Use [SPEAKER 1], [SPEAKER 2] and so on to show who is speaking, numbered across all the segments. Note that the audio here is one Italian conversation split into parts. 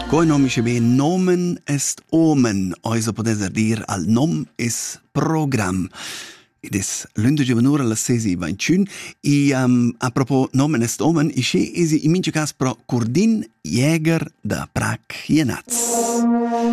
[SPEAKER 1] Coi nom isce ben nomen est omen, oisa podeser dir al nom es program. Ed es l'11 venura alla 6:21 e a propos nomen est omen, isce esi in mince cas pro Curdin Jäger da Prac Jenaz.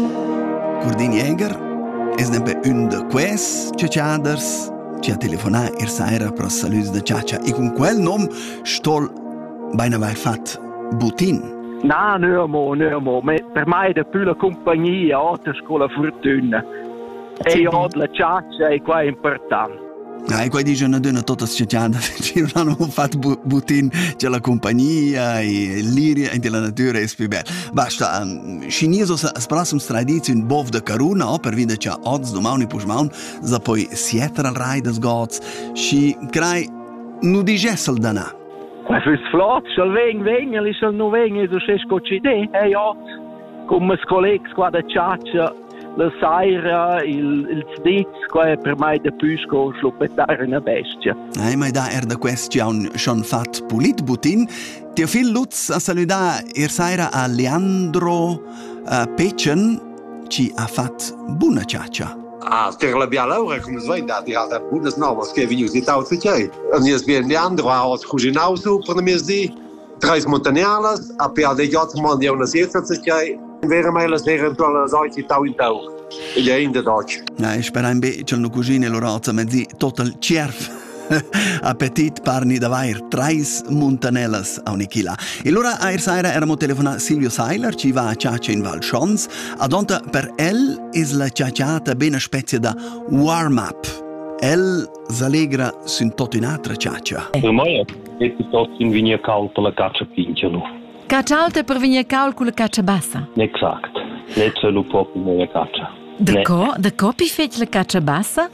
[SPEAKER 1] Curdin Jäger es nempe un de quels ciaciaders ci ha telefonà saira pro saluts de ciacia e con quel nom stol beina vai fat Butin.
[SPEAKER 2] No, no, per me è più la compagnia, altra scuola fortuna. E io la ciaccia e qua è importante.
[SPEAKER 1] E qua dice una donna tutta sciacciata, ci hanno fatto Butin, c'è la compagnia e l'iria e la natura è più bella. Basta, cinese sprassum tradizione bov de caruna, per vide c'è odds domani pushmaun, za poi sietra al rai des gods, ci crai nu digessel dana.
[SPEAKER 2] Ma fürs Flat, soll wegen, li soll nu wegen, du sei scocide, ja. Come collegs qua da ciaccia, la saira, il zditz, qua è per me da pusco, sluppettare una bestia.
[SPEAKER 1] Ma da da question schon fat pulit Butin, Teofil Lutz a saludar saira a Leandro Pecen, ci ha fat buna ciaccia.
[SPEAKER 3] Per la bia Laura, come si vede, di altre buone novas che vengono di Tauzicei. E io sono Leandro, ho cucinato su per me di 3 montagnales, a per dei altri mondi una sera Tauzicei, vero mai la sera intorno alla sorte tau in tau. E è in der Deutsch.
[SPEAKER 1] Spera in be, c'è una cucina l'orazza, ma di total cerf. Appetit parni da vair 3 montanellas a un'echila. E allora a saira eramo telefona Silvio Seiler, ci va a ciaccia in Val Schons, adonta per el es la ciacciata bene spezia da warm-up. El s'allegra sin tot un'altra ciaccia.
[SPEAKER 4] Per me è piuttosto in vigna caul per la caccia pinciano.
[SPEAKER 5] Caccia alta per vigna caul con la caccia bassa?
[SPEAKER 4] Exact. Non solo proprio nella caccia.
[SPEAKER 5] Da co pi fece la caccia bassa?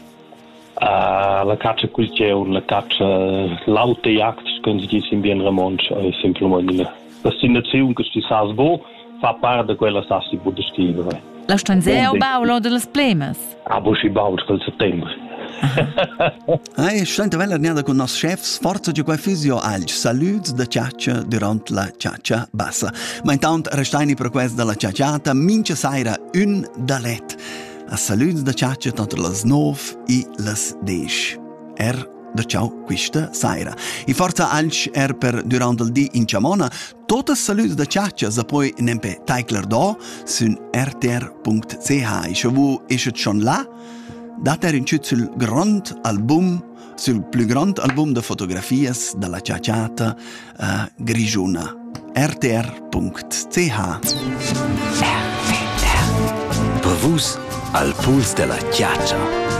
[SPEAKER 4] La caccia culceu, la caccia laute jagd, können si dice in bien Ramonch, semplicemente una destinazione che si sa sbo, fa parte di quella sassi può descrivere.
[SPEAKER 5] La stanzea o baulo delle plemas?
[SPEAKER 4] Bo si baut quel settembre.
[SPEAKER 1] Stenta vella arniada con nos chefs, forza di quai fisio alg, saluts da ciaccia durant la ciaccia bassa. Ma intant restaini per quest della ciacciata, mince saira un dalet. A saluts da ciaccia tanto las 9 e las 10. Da ciao questa saira. E forza alc per durant il di in Ciamona, totes saluts da ciaccia za poi nempe taikler do sun rtr.ch. E se vu eschet schon là, dat in sul grand album, sul più grand album de fotografies dalla ciacciata grigiuna. rtr.ch.
[SPEAKER 6] Per vus al puls della ciaccia.